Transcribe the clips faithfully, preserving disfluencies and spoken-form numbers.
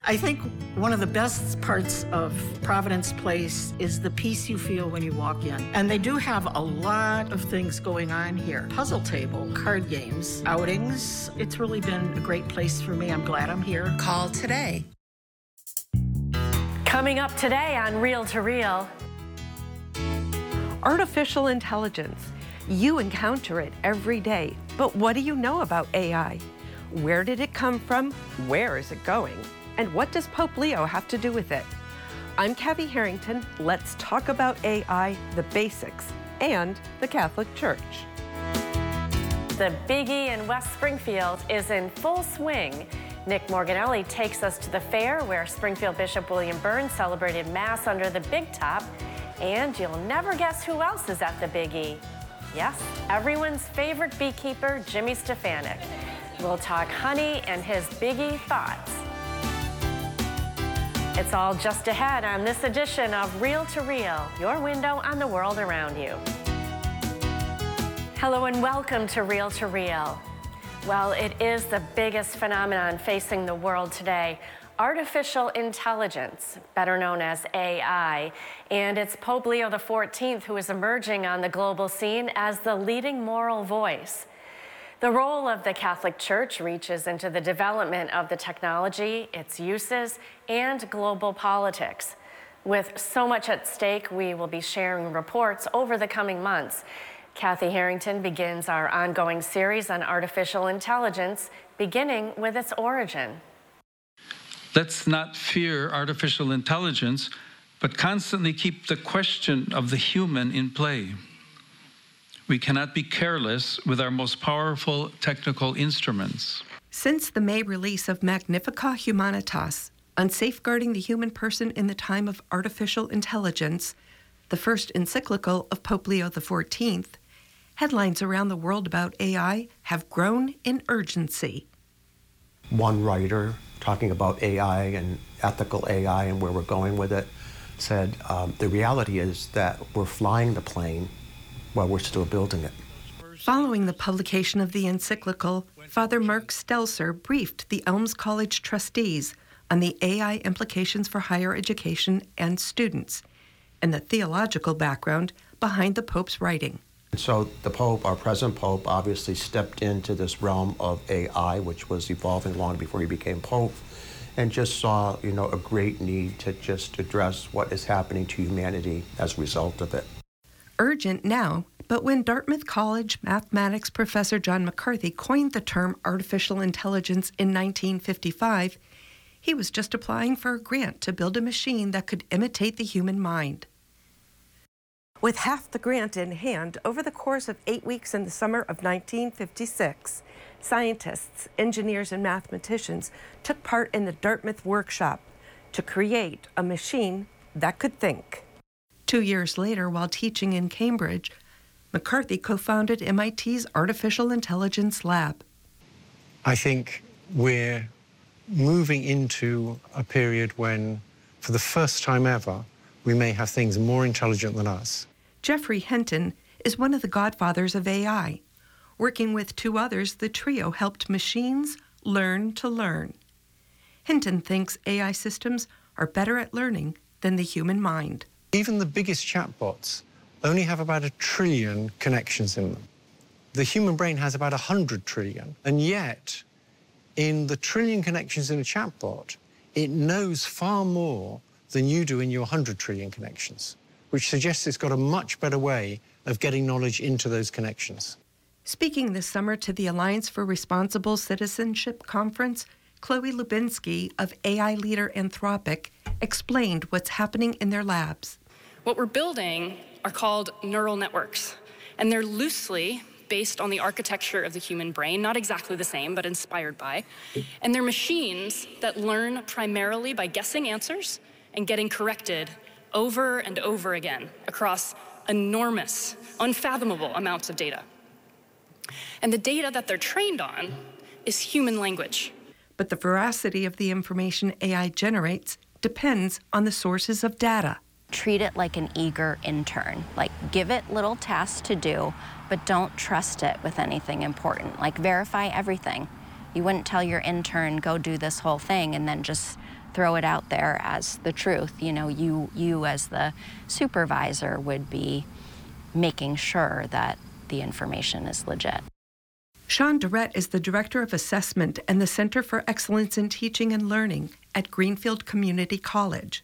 I think one of the best parts of Providence Place is the peace you feel when you walk in. And they do have a lot of things going on here. Puzzle table, card games, outings. It's really been a great place for me. I'm glad I'm here. Call today. Coming up today on Reel to Reel. Artificial intelligence. You encounter it every day. But what do you know about A I? Where did it come from? Where is it going? And what does Pope Leo have to do with it? I'm Kathy Harrington. Let's talk about A I, the basics, and the Catholic Church. The Big E in West Springfield is in full swing. Nick Morganelli takes us to the fair where Springfield Bishop William Burns celebrated Mass under the Big Top. And you'll never guess who else is at the Big E. Yes, everyone's favorite beekeeper, Jimmy Stefanik. We'll talk honey and his Big E thoughts. It's all just ahead on this edition of Reel to Reel, your window on the world around you. Hello and welcome to Reel to Reel. Well, it is the biggest phenomenon facing the world today, artificial intelligence, better known as A I, and it's Pope Leo the fourteenth who is emerging on the global scene as the leading moral voice. The role of the Catholic Church reaches into the development of the technology, its uses, and global politics. With so much at stake, we will be sharing reports over the coming months. Kathy Harrington begins our ongoing series on artificial intelligence, beginning with its origin. Let's not fear artificial intelligence, but constantly keep the question of the human in play. We cannot be careless with our most powerful technical instruments. Since the May release of Magnificat Humanitas on safeguarding the human person in the time of artificial intelligence, the first encyclical of Pope Leo the fourteenth, headlines around the world about A I have grown in urgency. One writer talking about A I and ethical A I and where we're going with it said, um, the reality is that we're flying the plane while we're still building it. Following the publication of the encyclical, Father Mark Stelzer briefed the Elms College trustees on the A I implications for higher education and students, and the theological background behind the Pope's writing. So the Pope, our present Pope, obviously stepped into this realm of A I, which was evolving long before he became Pope, and just saw, you know, a great need to just address what is happening to humanity as a result of it. Urgent now, but when Dartmouth College mathematics professor John McCarthy coined the term artificial intelligence in nineteen fifty-five, he was just applying for a grant to build a machine that could imitate the human mind. With half the grant in hand, over the course of eight weeks in the summer of nineteen fifty-six, scientists, engineers, and mathematicians took part in the Dartmouth workshop to create a machine that could think. Two years later, while teaching in Cambridge, McCarthy co-founded M I T's Artificial Intelligence Lab. I think we're moving into a period when, for the first time ever, we may have things more intelligent than us. Geoffrey Hinton is one of the godfathers of A I. Working with two others, the trio helped machines learn to learn. Hinton thinks A I systems are better at learning than the human mind. Even the biggest chatbots only have about a trillion connections in them. The human brain has about a hundred trillion, and yet, in the trillion connections in a chatbot, it knows far more than you do in your hundred trillion connections, which suggests it's got a much better way of getting knowledge into those connections. Speaking this summer to the Alliance for Responsible Citizenship Conference, Chloe Lubinsky of A I leader Anthropic explained what's happening in their labs. What we're building are called neural networks, and they're loosely based on the architecture of the human brain, not exactly the same, but inspired by. And they're machines that learn primarily by guessing answers and getting corrected over and over again across enormous, unfathomable amounts of data. And the data that they're trained on is human language. But the veracity of the information A I generates depends on the sources of data. Treat it like an eager intern. Like, give it little tasks to do, but don't trust it with anything important. Like, verify everything. You wouldn't tell your intern, go do this whole thing, and then just throw it out there as the truth. You know, you, you as the supervisor would be making sure that the information is legit. Sean Durrett is the Director of Assessment and the Center for Excellence in Teaching and Learning at Greenfield Community College.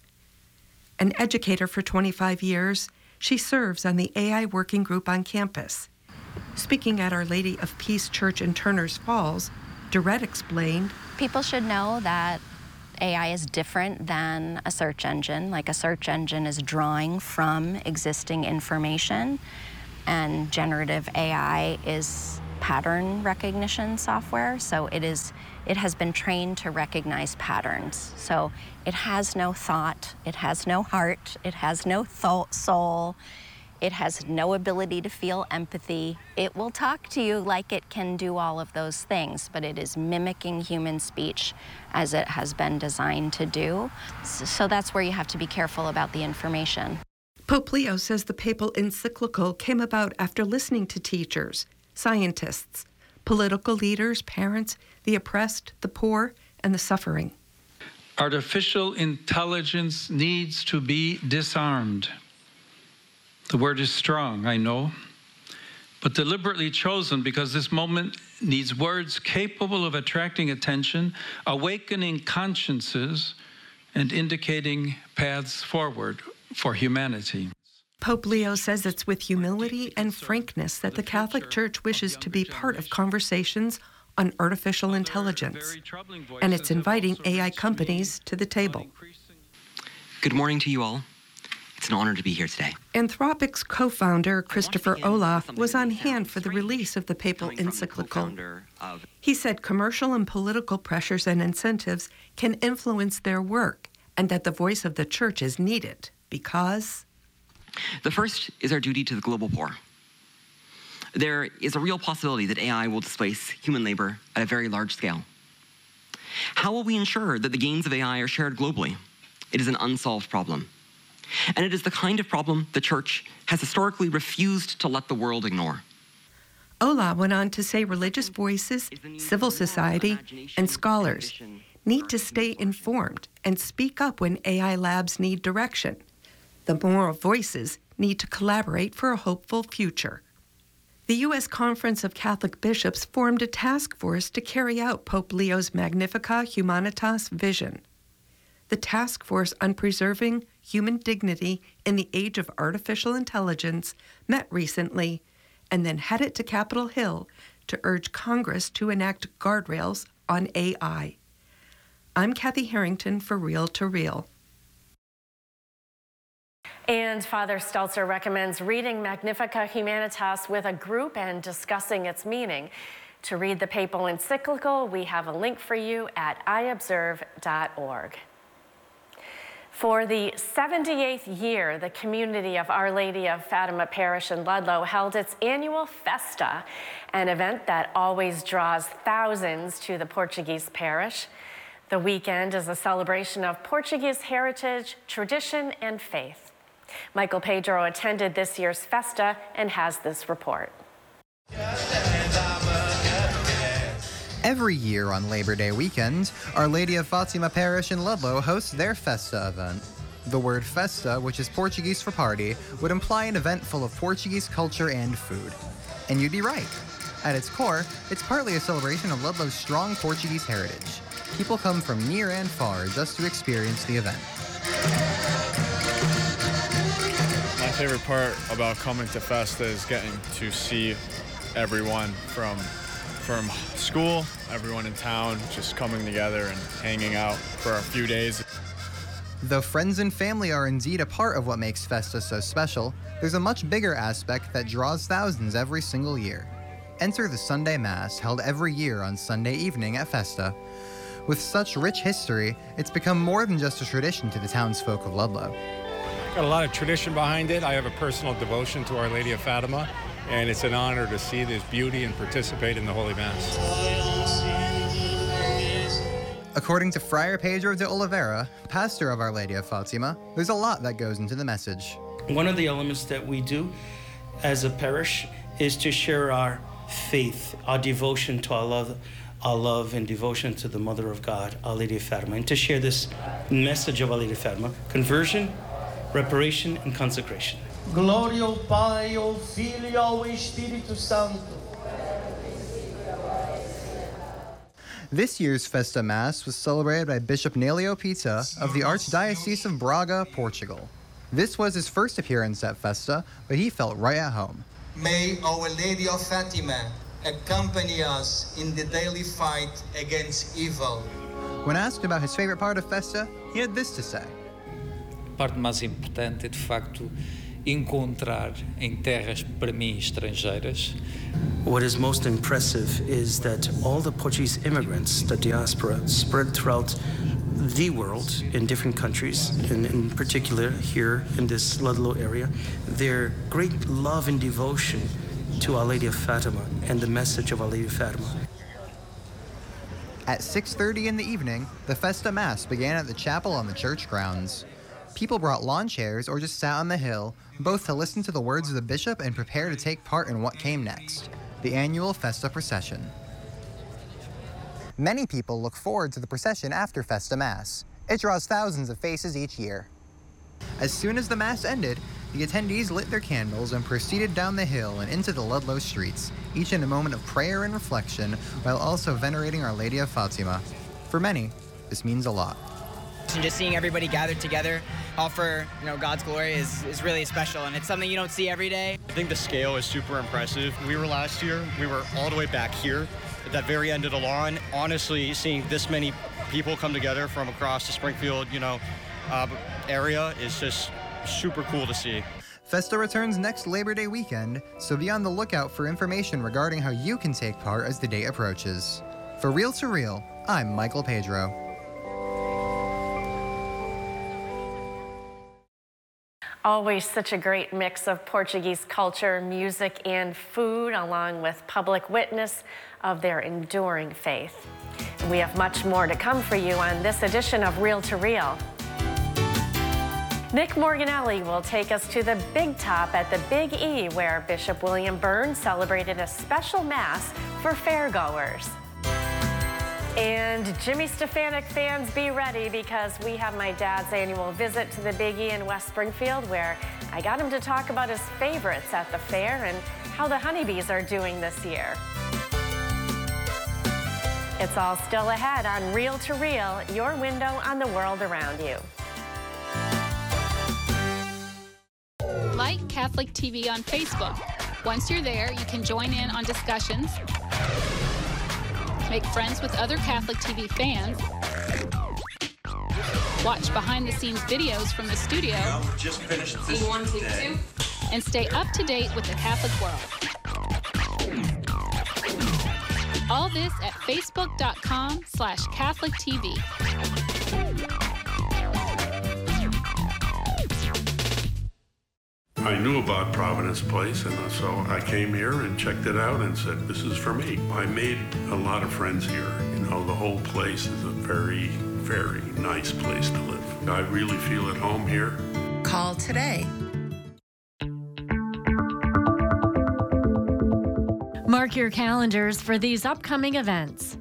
An educator for twenty-five years, she serves on the A I Working Group on campus. Speaking at Our Lady of Peace Church in Turners Falls, Durrett explained, people should know that A I is different than a search engine. Like a search engine is drawing from existing information, and generative A I is pattern recognition software. So it is, it has been trained to recognize patterns. So it has no thought, it has no heart, it has no th- soul, it has no ability to feel empathy. It will talk to you like it can do all of those things, but it is mimicking human speech as it has been designed to do. So that's where you have to be careful about the information. Pope Leo says the papal encyclical came about after listening to teachers, scientists, political leaders, parents, the oppressed, the poor, and the suffering. Artificial intelligence needs to be disarmed. The word is strong, I know, but deliberately chosen because this moment needs words capable of attracting attention, awakening consciences, and indicating paths forward for humanity. Pope Leo says it's with humility and frankness that the Catholic Church wishes to be part of conversations on artificial intelligence, and it's inviting A I companies to the table. Good morning to you all. It's an honor to be here today. Anthropic's co-founder, Christopher Olaf, was on hand for the release of the papal encyclical. He said commercial and political pressures and incentives can influence their work, and that the voice of the Church is needed because... The first is our duty to the global poor. There is a real possibility that A I will displace human labor at a very large scale. How will we ensure that the gains of A I are shared globally? It is an unsolved problem. And it is the kind of problem the Church has historically refused to let the world ignore. Ola went on to say religious voices, civil society, and scholars need to stay informed and speak up when A I labs need direction. The moral voices need to collaborate for a hopeful future. The U S Conference of Catholic Bishops formed a task force to carry out Pope Leo's Magnificat Humanitas vision. The Task Force on Preserving Human Dignity in the Age of Artificial Intelligence met recently and then headed to Capitol Hill to urge Congress to enact guardrails on A I. I'm Kathy Harrington for Real to Real. And Father Stelzer recommends reading Magnificat Humanitas with a group and discussing its meaning. To read the papal encyclical, we have a link for you at i observe dot org. For the seventy-eighth year, the community of Our Lady of Fatima Parish in Ludlow held its annual Festa, an event that always draws thousands to the Portuguese parish. The weekend is a celebration of Portuguese heritage, tradition, and faith. Michael Pedro attended this year's Festa and has this report. Every year on Labor Day weekend, Our Lady of Fatima Parish in Ludlow hosts their Festa event. The word festa, which is Portuguese for party, would imply an event full of Portuguese culture and food. And you'd be right. At its core, it's partly a celebration of Ludlow's strong Portuguese heritage. People come from near and far just to experience the event. My favorite part about coming to Festa is getting to see everyone from from school, everyone in town, just coming together and hanging out for a few days. Though friends and family are indeed a part of what makes Festa so special, there's a much bigger aspect that draws thousands every single year. Enter the Sunday Mass, held every year on Sunday evening at Festa. With such rich history, it's become more than just a tradition to the townsfolk of Ludlow. Got a lot of tradition behind it. I have a personal devotion to Our Lady of Fatima, and it's an honor to see this beauty and participate in the Holy Mass. According to Friar Pedro de Oliveira, pastor of Our Lady of Fatima, there's a lot that goes into the message. One of the elements that we do as a parish is to share our faith, our devotion to our, Lord, our love and devotion to the Mother of God, Our Lady of Fatima, and to share this message of Our Lady of Fatima: conversion, reparation, and consecration. Glória ao Pai, ao Filho e ao Espírito Santo. This year's Festa Mass was celebrated by Bishop Nélio Pita of the Archdiocese of Braga, Portugal. This was his first appearance at Festa, but he felt right at home. May Our Lady of Fatima accompany us in the daily fight against evil. When asked about his favorite part of Festa, he had this to say. A parte mais importante é, de facto, encontrar em terras, para mim, estrangeiras. What is most impressive is that all the Portuguese immigrants, the diaspora, spread throughout the world in different countries, and in particular here in this Ludlow area, their great love and devotion to Our Lady of Fatima and the message of Our Lady of Fatima. At six thirty in the evening, the Festa Mass began at the chapel on the church grounds. People brought lawn chairs or just sat on the hill, both to listen to the words of the bishop and prepare to take part in what came next, the annual Festa procession. Many people look forward to the procession after Festa Mass. It draws thousands of faces each year. As soon as the Mass ended, the attendees lit their candles and proceeded down the hill and into the Ludlow streets, each in a moment of prayer and reflection, while also venerating Our Lady of Fatima. For many, this means a lot. And just seeing everybody gathered together, all for you know God's glory, is, is really special, and it's something you don't see every day. I think the scale is super impressive. We were last year, we were all the way back here at that very end of the lawn. Honestly, seeing this many people come together from across the Springfield, you know, uh, area is just super cool to see. Festa returns next Labor Day weekend, so be on the lookout for information regarding how you can take part as the day approaches. For Real to Real, I'm Michael Pedro. Always such a great mix of Portuguese culture, music, and food, along with public witness of their enduring faith. And we have much more to come for you on this edition of Real to Real. Nick Morganelli will take us to the Big Top at the Big E, where Bishop William Byrne celebrated a special mass for fairgoers. And Jimmy Stefanik fans, be ready, because we have my dad's annual visit to the Big E in West Springfield, where I got him to talk about his favorites at the fair and how the honeybees are doing this year. It's all still ahead on Real to Real, your window on the world around you. Like Catholic T V on Facebook. Once you're there, you can join in on discussions, make friends with other Catholic T V fans, watch behind-the-scenes videos from the studio, just finished this one, take two, and stay up to date with the Catholic world. All this at facebook.com slash Catholic TV. I knew about Providence Place, and so I came here and checked it out and said, this is for me. I made a lot of friends here. You know, the whole place is a very, very nice place to live. I really feel at home here. Call today. Mark your calendars for these upcoming events.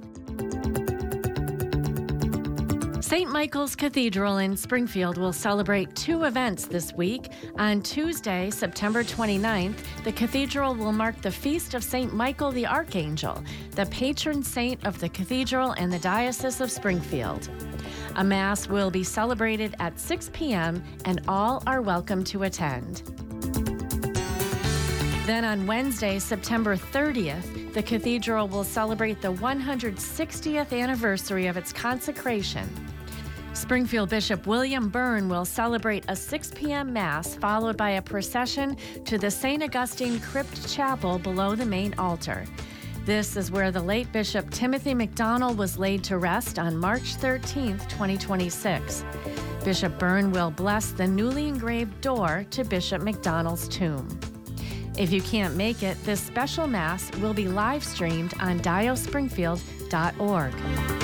Saint Michael's Cathedral in Springfield will celebrate two events this week. On Tuesday, September twenty-ninth, the cathedral will mark the feast of Saint Michael the Archangel, the patron saint of the cathedral and the Diocese of Springfield. A Mass will be celebrated at six p.m. and all are welcome to attend. Then on Wednesday, September thirtieth, the cathedral will celebrate the one hundred sixtieth anniversary of its consecration. Springfield Bishop William Byrne will celebrate a six p.m. Mass followed by a procession to the Saint Augustine Crypt Chapel below the main altar. This is where the late Bishop Timothy McDonald was laid to rest on March thirteenth, twenty twenty-six. Bishop Byrne will bless the newly engraved door to Bishop McDonald's tomb. If you can't make it, this special Mass will be live streamed on dio springfield dot org.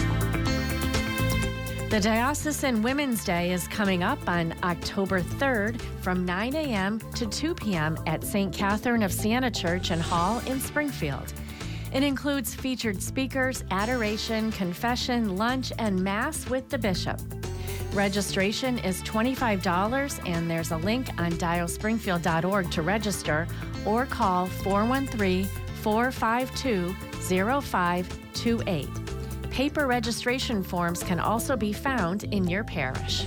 The Diocesan Women's Day is coming up on October third from nine a.m. to two p.m. at Saint Catherine of Siena Church and Hall in Springfield. It includes featured speakers, adoration, confession, lunch, and mass with the bishop. Registration is twenty-five dollars, and there's a link on dio springfield dot org to register, or call four one three, four five two, zero five two eight. Paper registration forms can also be found in your parish.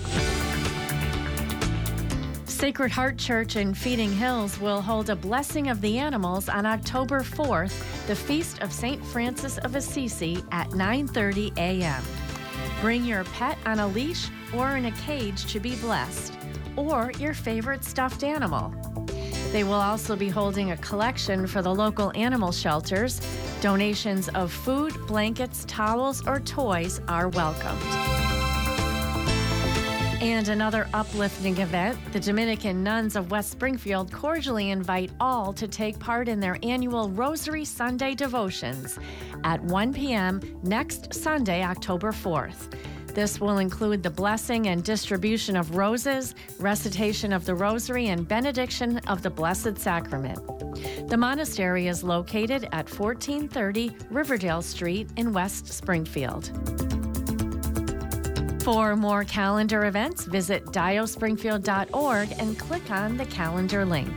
Sacred Heart Church in Feeding Hills will hold a Blessing of the Animals on October fourth, the Feast of Saint Francis of Assisi at nine thirty a.m. Bring your pet on a leash or in a cage to be blessed, or your favorite stuffed animal. They will also be holding a collection for the local animal shelters. Donations of food, blankets, towels, or toys are welcomed. And another uplifting event, the Dominican Nuns of West Springfield cordially invite all to take part in their annual Rosary Sunday devotions at one p.m. next Sunday, October fourth. This will include the blessing and distribution of roses, recitation of the Rosary, and benediction of the Blessed Sacrament. The monastery is located at fourteen thirty Riverdale Street in West Springfield. For more calendar events, visit dio springfield dot org and click on the calendar link.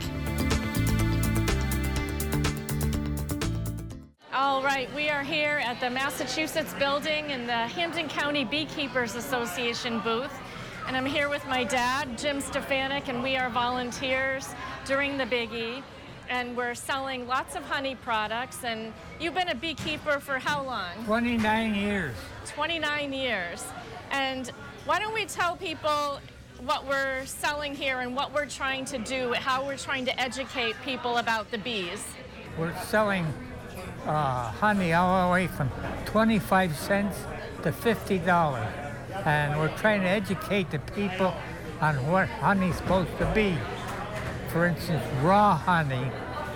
All right, we are here at the Massachusetts building in the Hampden County Beekeepers Association booth. And I'm here with my dad, Jim Stefanik, and we are volunteers during the Big E. And we're selling lots of honey products. And you've been a beekeeper for how long? twenty-nine years. twenty-nine years. And why don't we tell people what we're selling here and what we're trying to do, how we're trying to educate people about the bees? We're selling uh, honey all the way from twenty-five cents to fifty dollars. And we're trying to educate the people on what honey's supposed to be. For instance, raw honey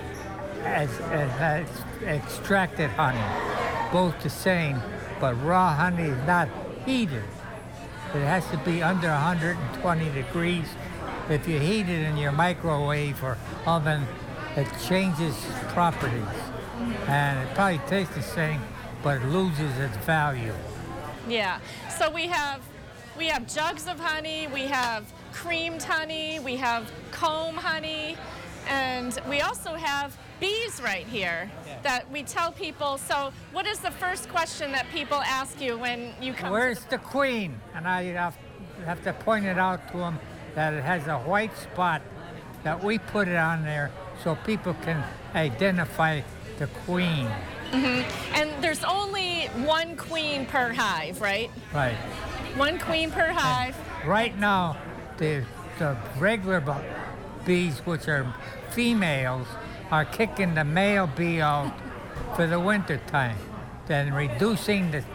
as, as, as extracted honey, both the same, but raw honey is not heated. It has to be under one hundred twenty degrees. If you heat it in your microwave or oven, it changes properties. And it probably tastes the same, but it loses its value. Yeah, so we have we have jugs of honey, we have creamed honey, we have comb honey, and we also have bees right here that we tell people. So what is the first question that people ask you when you come? Where's to the queen? And I have, have to point it out to them that it has a white spot, that we put it on there so people can identify the queen. Mm-hmm. And there's only one queen per hive, right? Right. One queen per hive. And right now, the, the regular bees, which are females, are kicking the male bee out for the winter time, then reducing the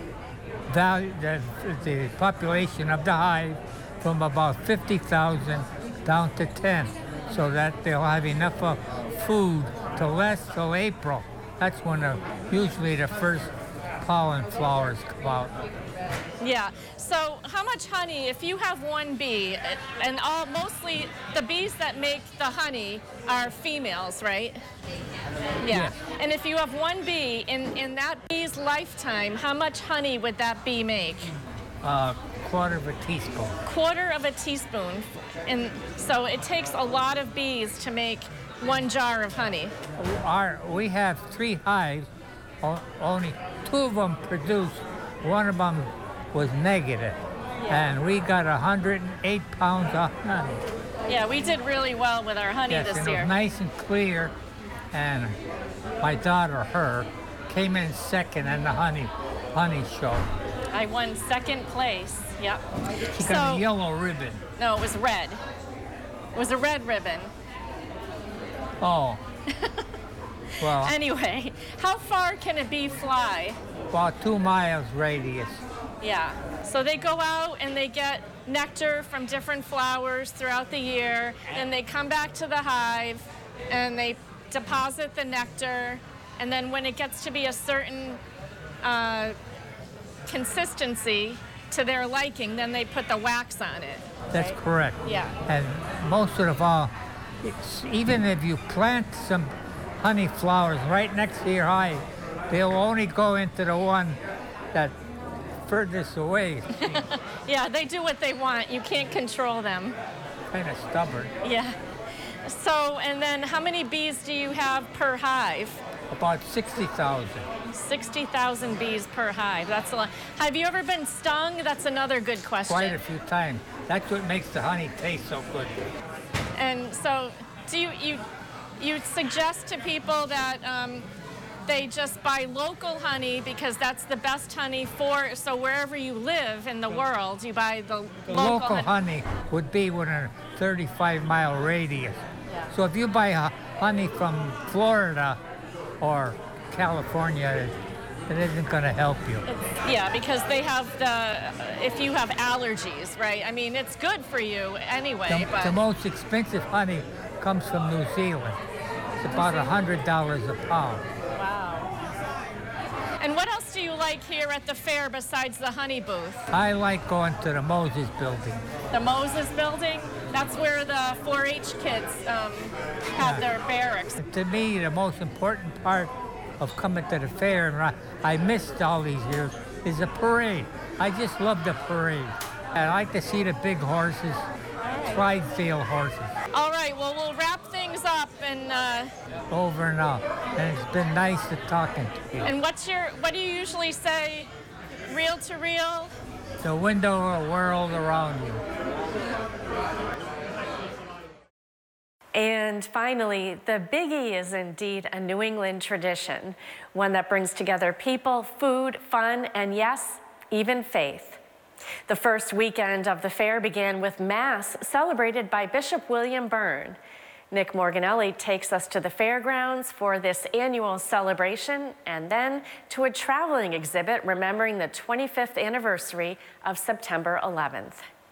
value, the, the population of the hive from about fifty thousand down to ten, so that they'll have enough of food to last till April. That's when the, usually the first pollen flowers come out. Yeah. So how much honey, if you have one bee, and all mostly the bees that make the honey are females, right? Yeah. Yes. And if you have one bee, in, in that bee's lifetime, how much honey would that bee make? A uh, quarter of a teaspoon. Quarter of a teaspoon. And so it takes a lot of bees to make one jar of honey. Our, we have three hives. O- only two of them produced. One of them was negative. Yeah. And we got one hundred eight pounds of honey. Yeah, we did really well with our honey yes, this and year. It was nice and clear. And my daughter, her, came in second in the honey, honey show. I won second place. Yep. She so, got a yellow ribbon. No, it was red. It was a red ribbon. Oh. Well. Anyway, how far can a bee fly? About two miles radius. Yeah. So they go out and they get nectar from different flowers throughout the year. Then they come back to the hive and they deposit the nectar. And then when it gets to be a certain uh, consistency to their liking, then they put the wax on it. That's right? correct. Yeah. And most of all, it's, even if you plant some honey flowers right next to your hive, They'll only go into the one that furthest away. Yeah, they do what they want. You can't control them. Kind of stubborn. Yeah. So, and then how many bees do you have per hive? About sixty thousand. sixty thousand bees per hive. That's a lot. Have you ever been stung? That's another good question. Quite a few times. That's what makes the honey taste so good. And so, do you you you suggest to people that um, they just buy local honey because that's the best honey for, so wherever you live in the world, you buy the, The local, local honey would be within a thirty-five mile radius. Yeah. So if you buy uh, honey from Florida or California, it isn't going to help you. It's, yeah, because they have the, if you have allergies, right? I mean, it's good for you anyway, The, but... the most expensive honey comes from New Zealand. It's about one hundred dollars a pound. Wow. And what else do you like here at the fair besides the honey booth? I like going to the Moses building. The Moses building? That's where the four H kids um, have their barracks. To me, the most important part of coming to the fair, and I, I missed all these years, is the parade. I just love the parade. I like to see the big horses, Clydesdale horses. All right, well, we'll wrap things up and... Uh, Over and out. And it's been nice to talking to you. and what's your, what do you usually say, reel to reel? The window of the world around you. And finally, the Biggie is indeed a New England tradition, one that brings together people, food, fun, and yes, even faith. The first weekend of the fair began with Mass celebrated by Bishop William Byrne. Nick Morganelli takes us to the fairgrounds for this annual celebration and then to a traveling exhibit remembering the twenty-fifth anniversary of September eleventh.